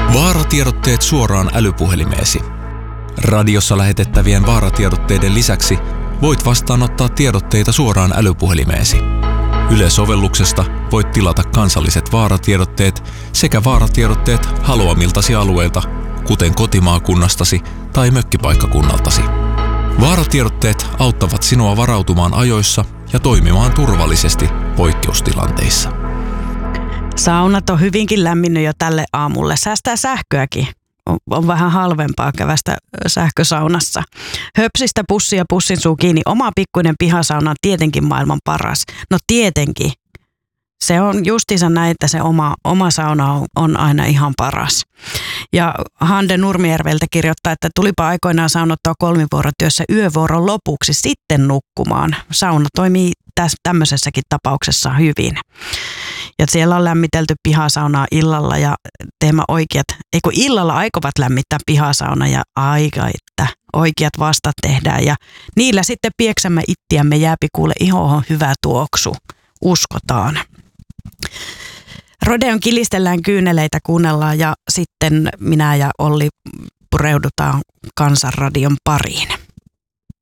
Vaaratiedotteet suoraan älypuhelimeesi. Radiossa lähetettävien vaaratiedotteiden lisäksi voit vastaanottaa tiedotteita suoraan älypuhelimeesi. Yle-sovelluksesta voit tilata kansalliset vaaratiedotteet sekä vaaratiedotteet haluamiltasi alueilta, kuten kotimaakunnastasi tai mökkipaikkakunnaltasi. Vaaratiedotteet auttavat sinua varautumaan ajoissa ja toimimaan turvallisesti poikkeustilanteissa. Saunat on hyvinkin lämminnyt jo tälle aamulle. Säästää sähköäkin. On vähän halvempaa kävästä sähkösaunassa. Höpsistä pussi ja pussin suu kiinni. Oma pikkuinen pihasauna on tietenkin maailman paras. No tietenkin. Se on justiinsa näin, että se oma sauna on aina ihan paras. Ja Hande Nurmijärveltä kirjoittaa, että tulipa aikoinaan saunottaa kolmivuorotyössä yövuoron lopuksi sitten nukkumaan. Sauna toimii tämmöisessäkin tapauksessa hyvin. Ja siellä on lämmitelty pihasaunaa illalla ja illalla aikovat lämmittää pihasauna ja että oikeat vastat tehdään. Ja niillä sitten pieksämme ittiämme jääpi kuule ihoon hyvä tuoksu, uskotaan. Rodeon kilistellään kyyneleitä, kuunnellaan ja sitten minä ja Olli pureudutaan Kansanradion pariin.